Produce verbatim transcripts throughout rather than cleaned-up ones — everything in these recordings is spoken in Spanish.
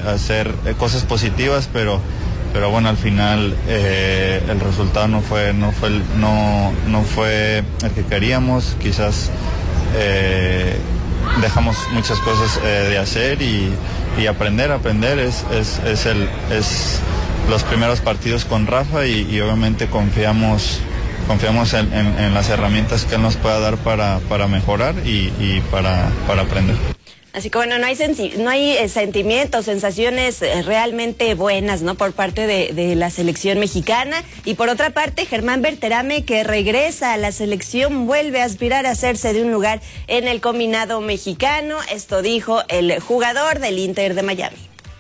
hacer cosas positivas, pero pero bueno, al final eh, el resultado no fue no fue el, no no fue el que queríamos. Quizás eh, dejamos muchas cosas eh, de hacer y, y aprender aprender es es es el es los primeros partidos con Rafa y, y obviamente confiamos confiamos en, en, en las herramientas que él nos pueda dar para, para mejorar y, y para, para aprender. Así que bueno, no hay, no hay eh, sentimientos, sensaciones eh, realmente buenas, ¿no? Por parte de, de la selección mexicana. Y por otra parte, Germán Berterame, que regresa a la selección, vuelve a aspirar a hacerse de un lugar en el combinado mexicano. Esto dijo el jugador del Inter de Miami.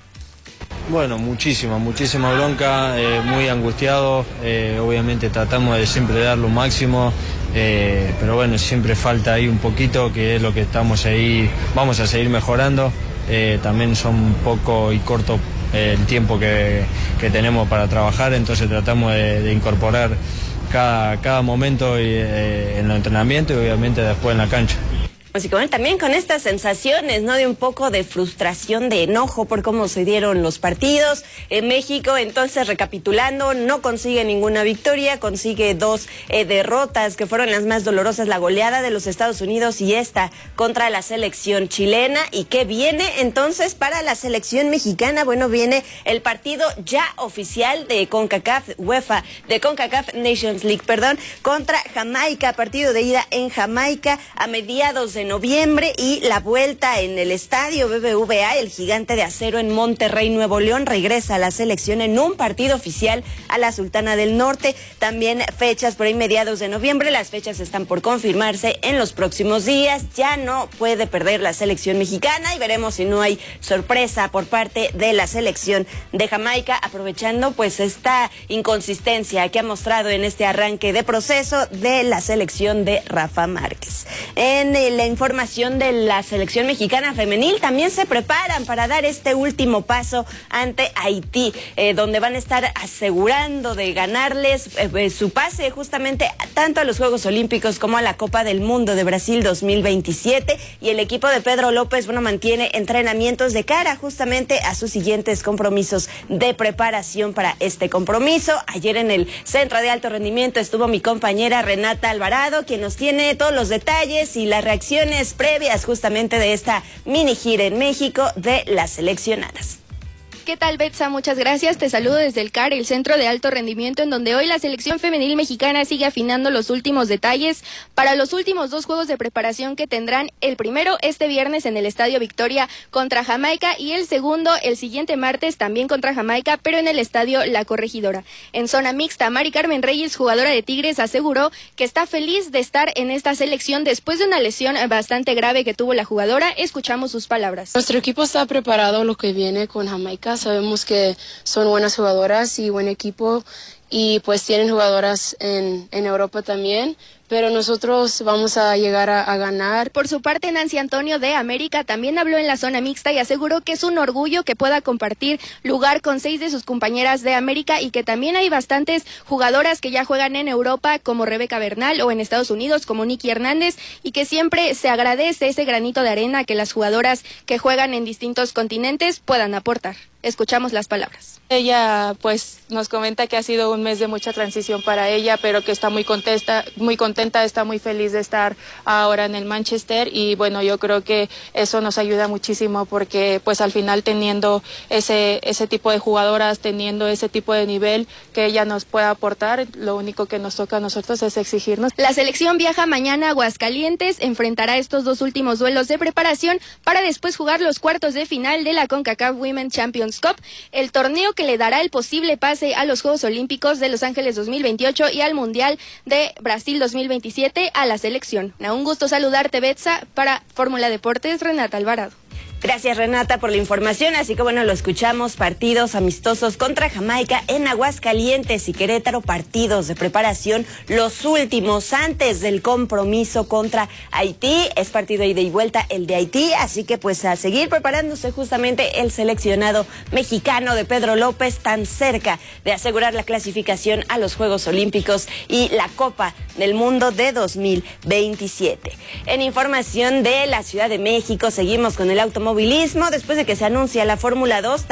Bueno, muchísima, muchísima bronca, eh, muy angustiado, eh, obviamente tratamos de siempre dar lo máximo, eh, pero bueno, siempre falta ahí un poquito, que es lo que estamos ahí, vamos a seguir mejorando, eh, también son un poco y corto eh, el tiempo que, que tenemos para trabajar, entonces tratamos de, de incorporar cada, cada momento eh, en el entrenamiento y obviamente después en la cancha. Así que bueno, también con estas sensaciones, ¿no? De un poco de frustración, de enojo por cómo se dieron los partidos. En México, entonces, recapitulando, no consigue ninguna victoria, consigue dos eh, derrotas que fueron las más dolorosas, la goleada de los Estados Unidos y esta contra la selección chilena. ¿Y qué viene entonces para la selección mexicana? Bueno, viene el partido ya oficial de CONCACAF, UEFA, de CONCACAF Nations League, perdón, contra Jamaica, partido de ida en Jamaica a mediados de noviembre y la vuelta en el estadio B B V A, el Gigante de Acero en Monterrey, Nuevo León, regresa a la selección en un partido oficial a la Sultana del Norte. También fechas por ahí mediados de noviembre, las fechas están por confirmarse en los próximos días. Ya no puede perder la selección mexicana y veremos si no hay sorpresa por parte de la selección de Jamaica, aprovechando pues esta inconsistencia que ha mostrado en este arranque de proceso de la selección de Rafa Márquez. En la información de la selección mexicana femenil, también se preparan para dar este último paso ante Haití, eh, donde van a estar asegurando de ganarles eh, su pase justamente tanto a los Juegos Olímpicos como a la Copa del Mundo de Brasil dos mil veintisiete. Y el equipo de Pedro López, bueno, mantiene entrenamientos de cara justamente a sus siguientes compromisos de preparación para este compromiso. Ayer en el Centro de Alto Rendimiento estuvo mi compañera Renata Alvarado, quien nos tiene todos los detalles y las reacciones previas justamente de esta mini gira en México de las seleccionadas. ¿Qué tal, Betsa? Muchas gracias. Te saludo desde el C A R, el Centro de Alto Rendimiento, en donde hoy la selección femenil mexicana sigue afinando los últimos detalles para los últimos dos juegos de preparación que tendrán, el primero este viernes en el Estadio Victoria contra Jamaica y el segundo el siguiente martes también contra Jamaica, pero en el Estadio La Corregidora. En zona mixta, Mari Carmen Reyes, jugadora de Tigres, aseguró que está feliz de estar en esta selección después de una lesión bastante grave que tuvo la jugadora. Escuchamos sus palabras. Nuestro equipo está preparado lo que viene con Jamaica. Sabemos que son buenas jugadoras y buen equipo y pues tienen jugadoras en, en Europa también, pero nosotros vamos a llegar a, a ganar. Por su parte, Nancy Antonio de América también habló en la zona mixta y aseguró que es un orgullo que pueda compartir lugar con seis de sus compañeras de América y que también hay bastantes jugadoras que ya juegan en Europa como Rebeca Bernal o en Estados Unidos como Nicky Hernández y que siempre se agradece ese granito de arena que las jugadoras que juegan en distintos continentes puedan aportar. Escuchamos las palabras. Ella pues nos comenta que ha sido un mes de mucha transición para ella, pero que está muy contenta, muy contenta, está muy feliz de estar ahora en el Manchester y bueno, yo creo que eso nos ayuda muchísimo porque pues al final teniendo ese ese tipo de jugadoras, teniendo ese tipo de nivel que ella nos pueda aportar, lo único que nos toca a nosotros es exigirnos. La selección viaja mañana a Aguascalientes, enfrentará estos dos últimos duelos de preparación para después jugar los cuartos de final de la CONCACAF Women Champions Cup, el torneo que le dará el posible pase a los Juegos Olímpicos de Los Ángeles dos mil veintiocho y al Mundial de Brasil dos mil veintisiete a la selección. Un gusto saludarte, Betsa, para Fórmula Deportes, Renata Alvarado. Gracias, Renata, por la información. Así que bueno, lo escuchamos, partidos amistosos contra Jamaica en Aguascalientes y Querétaro, partidos de preparación, los últimos antes del compromiso contra Haití. Es partido ida y vuelta el de Haití, así que pues a seguir preparándose justamente el seleccionado mexicano de Pedro López, tan cerca de asegurar la clasificación a los Juegos Olímpicos y la Copa del Mundo de dos mil veintisiete. En información de la Ciudad de México, seguimos con el automovilismo. Después de que se anuncia la Fórmula dos,